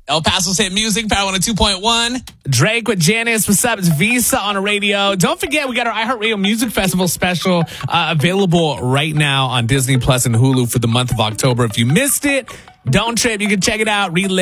El Paso's hit music, Power 102.1. Drake with Janice. What's up? It's Visa on the radio. Don't forget, we got our iHeartRadio Music Festival special available right now on Disney Plus and Hulu for the month of October. If you missed it, don't trip. You can check it out, relive.